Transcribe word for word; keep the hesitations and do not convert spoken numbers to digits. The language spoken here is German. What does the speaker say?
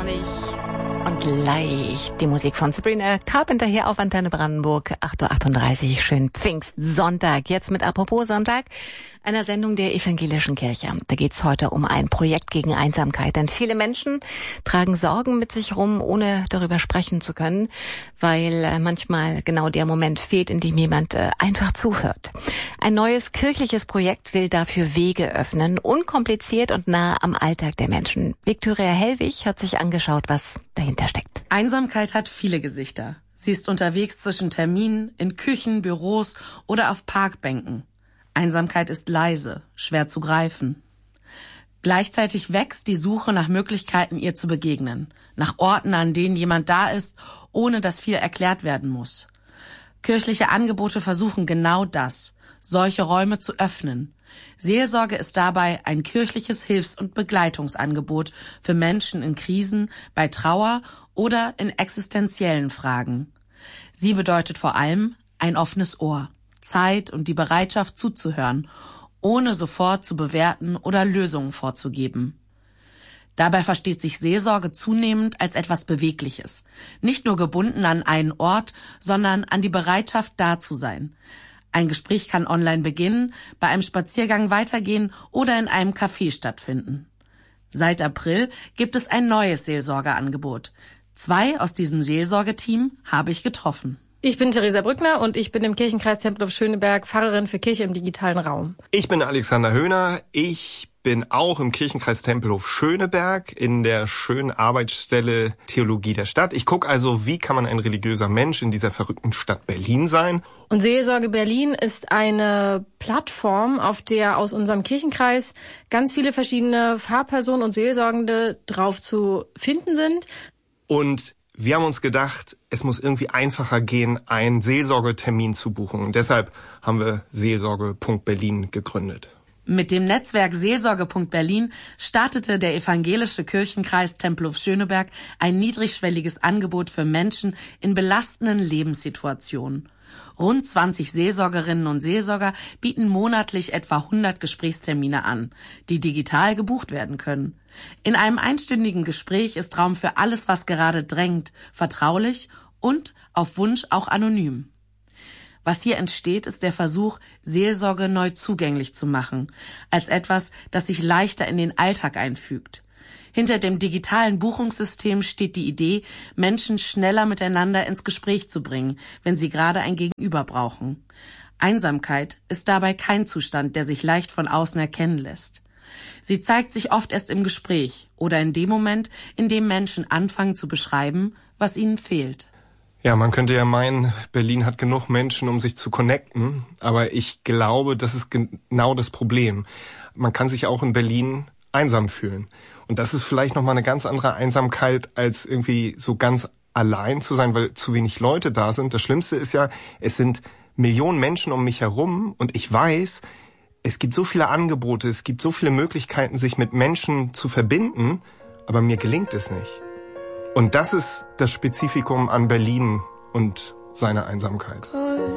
sonnig und leicht. Die Musik von Sabrina Carpenter hier auf Antenne Brandenburg, acht Uhr achtunddreißig, schön Pfingstsonntag. Jetzt mit Apropos Sonntag, einer Sendung der Evangelischen Kirche. Da geht's heute um ein Projekt gegen Einsamkeit. Denn viele Menschen tragen Sorgen mit sich rum, ohne darüber sprechen zu können, weil manchmal genau der Moment fehlt, in dem jemand einfach zuhört. Ein neues kirchliches Projekt will dafür Wege öffnen, unkompliziert und nah am Alltag der Menschen. Viktoria Hellwig hat sich angeschaut, was dahinter steckt. Einsamkeit hat viele Gesichter. Sie ist unterwegs zwischen Terminen, in Küchen, Büros oder auf Parkbänken. Einsamkeit ist leise, schwer zu greifen. Gleichzeitig wächst die Suche nach Möglichkeiten, ihr zu begegnen. Nach Orten, an denen jemand da ist, ohne dass viel erklärt werden muss. Kirchliche Angebote versuchen genau das, solche Räume zu öffnen. Seelsorge ist dabei ein kirchliches Hilfs- und Begleitungsangebot für Menschen in Krisen, bei Trauer oder in existenziellen Fragen. Sie bedeutet vor allem ein offenes Ohr, Zeit und die Bereitschaft zuzuhören, ohne sofort zu bewerten oder Lösungen vorzugeben. Dabei versteht sich Seelsorge zunehmend als etwas Bewegliches, nicht nur gebunden an einen Ort, sondern an die Bereitschaft, da zu sein. Ein Gespräch kann online beginnen, bei einem Spaziergang weitergehen oder in einem Café stattfinden. Seit April gibt es ein neues Seelsorgeangebot. Zwei aus diesem Seelsorgeteam habe ich getroffen. Ich bin Theresa Brückner und ich bin im Kirchenkreis Tempelhof Schöneberg Pfarrerin für Kirche im digitalen Raum. Ich bin Alexander Höhner. Ich bin auch im Kirchenkreis Tempelhof Schöneberg in der schönen Arbeitsstelle Theologie der Stadt. Ich gucke also, wie kann man ein religiöser Mensch in dieser verrückten Stadt Berlin sein. Und Seelsorge Berlin ist eine Plattform, auf der aus unserem Kirchenkreis ganz viele verschiedene Pfarrpersonen und Seelsorgende drauf zu finden sind. Und wir haben uns gedacht, es muss irgendwie einfacher gehen, einen Seelsorgetermin zu buchen. Und deshalb haben wir Seelsorge Punkt Berlin gegründet. Mit dem Netzwerk Seelsorge Punkt Berlin startete der evangelische Kirchenkreis Tempelhof Schöneberg ein niedrigschwelliges Angebot für Menschen in belastenden Lebenssituationen. Rund zwanzig Seelsorgerinnen und Seelsorger bieten monatlich etwa hundert Gesprächstermine an, die digital gebucht werden können. In einem einstündigen Gespräch ist Raum für alles, was gerade drängt, vertraulich und auf Wunsch auch anonym. Was hier entsteht, ist der Versuch, Seelsorge neu zugänglich zu machen, als etwas, das sich leichter in den Alltag einfügt. Hinter dem digitalen Buchungssystem steht die Idee, Menschen schneller miteinander ins Gespräch zu bringen, wenn sie gerade ein Gegenüber brauchen. Einsamkeit ist dabei kein Zustand, der sich leicht von außen erkennen lässt. Sie zeigt sich oft erst im Gespräch oder in dem Moment, in dem Menschen anfangen zu beschreiben, was ihnen fehlt. Ja, man könnte ja meinen, Berlin hat genug Menschen, um sich zu connecten, aber ich glaube, das ist genau das Problem. Man kann sich auch in Berlin einsam fühlen. Und das ist vielleicht nochmal eine ganz andere Einsamkeit, als irgendwie so ganz allein zu sein, weil zu wenig Leute da sind. Das Schlimmste ist ja, es sind Millionen Menschen um mich herum und ich weiß, es gibt so viele Angebote, es gibt so viele Möglichkeiten, sich mit Menschen zu verbinden, aber mir gelingt es nicht. Und das ist das Spezifikum an Berlin und seiner Einsamkeit.